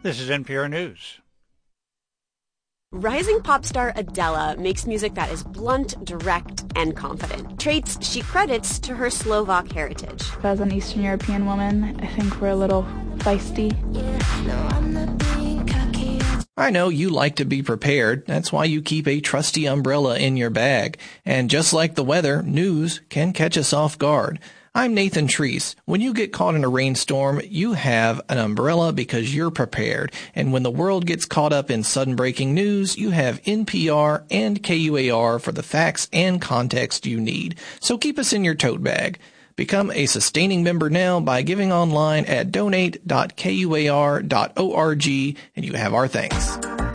This is NPR News. Rising pop star Adele makes music that is blunt, direct, and confident. Traits she credits to her Slovak heritage. As an Eastern European woman, I think we're a little feisty. I know you like to be prepared. That's why you keep a trusty umbrella in your bag. And just like the weather, news can catch us off guard. I'm Nathan Treese. When you get caught in a rainstorm, you have an umbrella because you're prepared. And when the world gets caught up in sudden breaking news, you have NPR and KUAR for the facts and context you need. So keep us in your tote bag. Become a sustaining member now by giving online at donate.kuar.org, and you have our thanks.